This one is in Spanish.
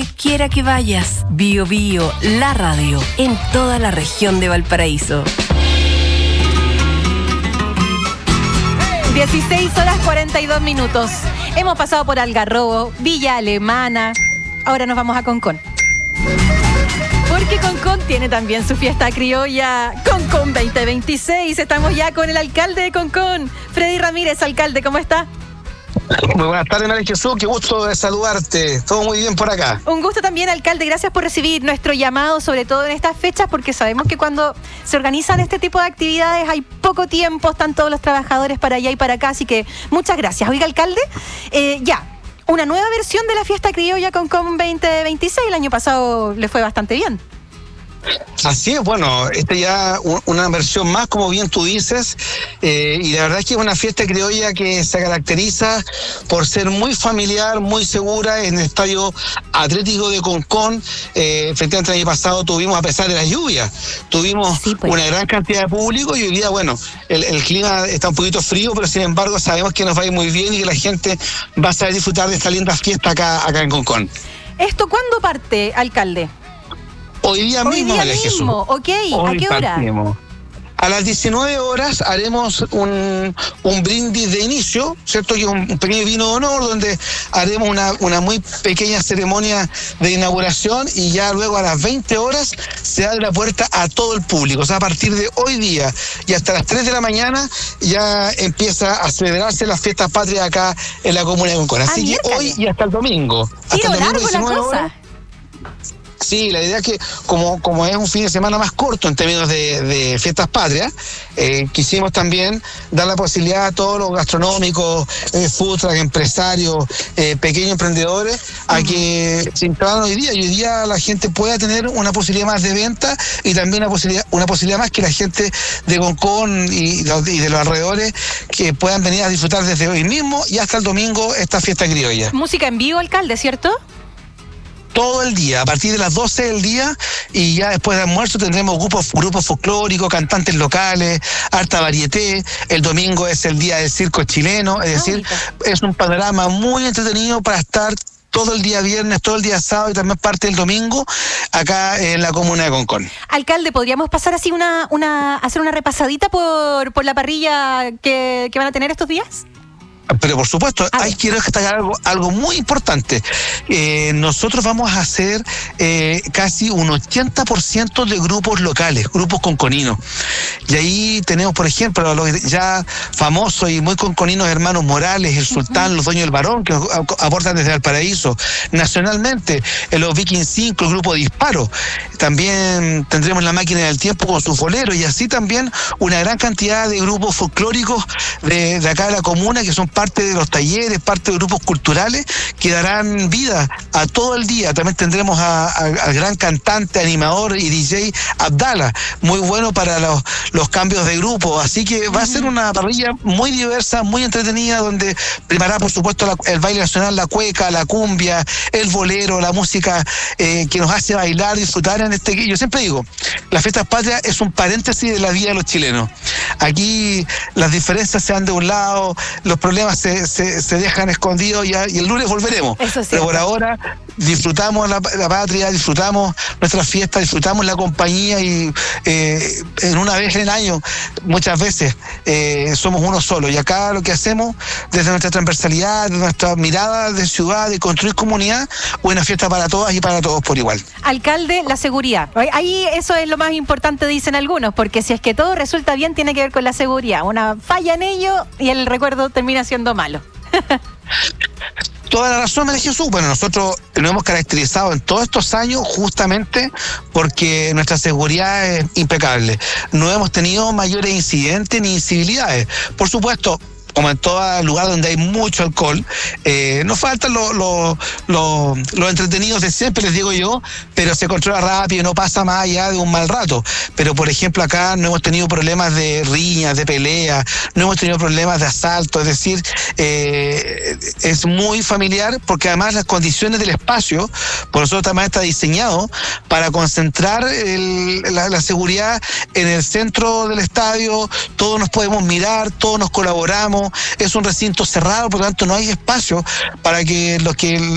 donde quiera que vayas. Bio Bio, la radio, en toda la región de Valparaíso. 16:42. Hemos pasado por Algarrobo, Villa Alemana. Ahora nos vamos a Concón. Porque Concón tiene también su fiesta criolla, Concón 2026. Estamos ya con el alcalde de Concón, Freddy Ramírez. Alcalde, ¿cómo está? Muy buenas tardes, María Jesús, qué gusto de saludarte. Todo muy bien por acá. Un gusto también, alcalde. Gracias por recibir nuestro llamado, sobre todo en estas fechas, porque sabemos que cuando se organizan este tipo de actividades hay poco tiempo, están todos los trabajadores para allá y para acá, así que muchas gracias. Oiga, alcalde, una nueva versión de la fiesta criolla Concón 2026. El año pasado le fue bastante bien. Así es, bueno, ya una versión más, como bien tú dices, y la verdad es que es una fiesta criolla que se caracteriza por ser muy familiar, muy segura en el estadio atlético de Concón. Efectivamente el año pasado tuvimos, a pesar de las lluvias, una gran cantidad de público y hoy día, bueno, el clima está un poquito frío, pero sin embargo sabemos que nos va a ir muy bien y que la gente va a saber disfrutar de esta linda fiesta acá en Concón. ¿Esto cuándo parte, alcalde? Hoy día mismo, ok. ¿A qué hora? Partimos. A las 19 horas haremos un brindis de inicio, ¿cierto? Que es un pequeño vino de honor donde haremos una muy pequeña ceremonia de inauguración y ya luego a las 20 horas se abre la puerta a todo el público. O sea, a partir de hoy día y hasta las 3 de la mañana ya empieza a celebrarse las fiestas patrias acá en la comuna de Concón. Así que hoy y hasta el domingo. Tiro largo la cosa. Sí, la idea es que como es un fin de semana más corto en términos de fiestas patrias, quisimos también dar la posibilidad a todos los gastronómicos, food truck, empresarios, pequeños emprendedores, a que se instalan hoy día. Y hoy día la gente pueda tener una posibilidad más de venta y también una posibilidad más que la gente de Concón y de los alrededores que puedan venir a disfrutar desde hoy mismo y hasta el domingo esta fiesta criolla. Música en vivo, alcalde, ¿cierto? Todo el día, a partir de las 12 del día y ya después de almuerzo tendremos grupos folclóricos, cantantes locales, harta varieté. El domingo es el día del circo chileno, es decir, es un panorama muy entretenido para estar todo el día viernes, todo el día sábado y también parte del domingo acá en la comuna de Concón. Alcalde, ¿podríamos pasar así hacer una repasadita por la parrilla que van a tener estos días? Pero por supuesto, quiero destacar algo muy importante. Nosotros vamos a hacer casi un 80% de grupos locales, grupos conconinos. Y ahí tenemos, por ejemplo, los ya famosos y muy conconinos hermanos Morales, el Sultán, los Dueños del Barón, que aportan desde Valparaíso. Nacionalmente, los Viking 5, el grupo Disparo. También tendremos la Máquina del Tiempo con sus boleros y así también una gran cantidad de grupos folclóricos de acá de la comuna que son parte de los talleres, parte de grupos culturales que darán vida a todo el día. También tendremos al gran cantante, animador y DJ Abdala, muy bueno para los cambios de grupo. Así que va a ser una parrilla muy diversa, muy entretenida, donde primará, por supuesto, el baile nacional, la cueca, la cumbia, el bolero, la música que nos hace bailar, disfrutar en este... Yo siempre digo, las fiestas patrias es un paréntesis de la vida de los chilenos. Aquí las diferencias se dan de un lado, los problemas se dejan escondidos y el lunes volveremos. Pero por ahora disfrutamos la patria, disfrutamos nuestras fiestas, disfrutamos la compañía y en una vez en el año, muchas veces somos uno solo. Y acá lo que hacemos desde nuestra transversalidad, de nuestra mirada de ciudad, de construir comunidad, una fiesta para todas y para todos por igual. Alcalde, la seguridad. Ahí eso es lo más importante, dicen algunos, porque si es que todo resulta bien, tiene que ver con la seguridad. Una falla en ello y el recuerdo termina siendo malo. Toda la razón, María Jesús. Bueno, nosotros nos hemos caracterizado en todos estos años justamente porque nuestra seguridad es impecable. No hemos tenido mayores incidentes ni incivilidades. Por supuesto, como en todo lugar donde hay mucho alcohol, nos faltan los entretenidos de siempre, les digo yo, pero se controla rápido y no pasa más allá de un mal rato. Pero, por ejemplo, acá no hemos tenido problemas de riñas, de peleas, no hemos tenido problemas de asalto, es decir, es muy familiar porque además las condiciones del espacio, por nosotros también está diseñado para concentrar la seguridad en el centro del estadio, todos nos podemos mirar, todos nos colaboramos. Es un recinto cerrado, por lo tanto no hay espacio para que los que